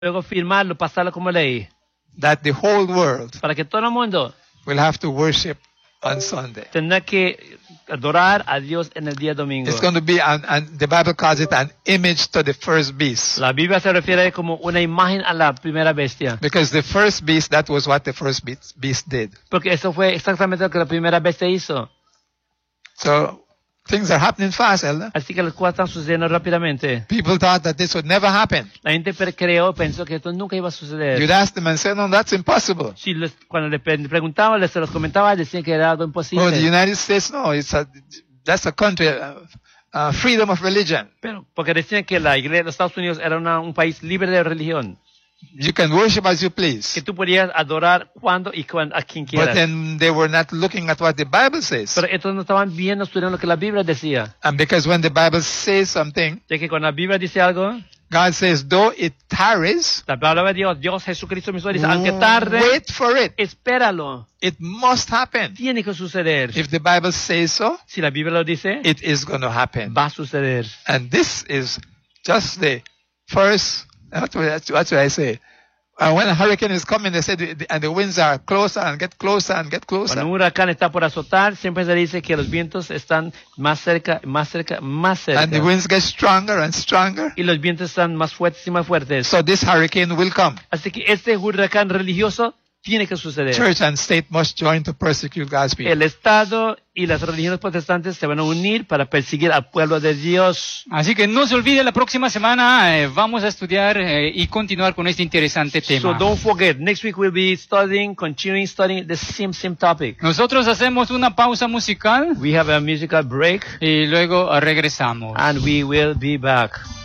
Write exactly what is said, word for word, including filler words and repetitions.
luego firmarlo, pasarlo como ley, that the whole world para que todo el mundo will have to worship on Sunday. tenga que adorar a Dios en el día domingo. It's going to be, an, an, the Bible calls it an image to the first beast. La Biblia se refiere como una imagen a la primera bestia. Because the first beast, that was what the first beast, beast did. Porque eso fue exactamente lo que la primera bestia hizo. So, things are happening fast, Elder. Así que las cosas están sucediendo rápidamente. People thought that this would never happen. La gente pre- creó, pensó que esto nunca iba a suceder. You'd ask them and say, no, that's impossible. Si les, cuando le pre- preguntaba, les se los comentaba, decían que era algo imposible. Oh, the United States, no, it's a, that's a country, uh, uh, freedom of religion. Pero porque decían que la iglesia de los Estados Unidos era una, un país libre de religión, You can worship as you que please. tú podías adorar cuando y cuando, a quien But quieras. then they were not looking at what the Bible says. Pero estos no estaban viendo, estudiando lo que la Biblia decía. And because when the Bible says something, Ya que cuando la Biblia dice algo, God says, though it tarries, la palabra de Dios, Dios Jesucristo mismo dice, aunque tarde, wait for it. espéralo. It must happen. Tiene que suceder. If the Bible says so, Si la Biblia lo dice, it is going to happen. va a suceder. And this is just the first, that's what, that's what I say. Uh, when a hurricane is coming, they say, the, the, and the winds are closer and get closer and get Cuando closer. un huracán está por azotar, siempre se dice que los vientos están más cerca, más cerca, más And the cerca. winds get stronger and stronger. Y los vientos están más fuertes y más fuertes. So this hurricane will come. Así que este huracán religioso tiene que suceder. Church and state must join to persecute God's people. El Estado y las religiones protestantes se van a unir para perseguir al pueblo de Dios. Así que no se olvide, la próxima semana eh, vamos a estudiar eh, y continuar con este interesante So tema. don't forget, next week we'll be studying, continuing studying the same, same topic. Nosotros hacemos una pausa musical We have a musical break y luego eh, regresamos. and we will be back.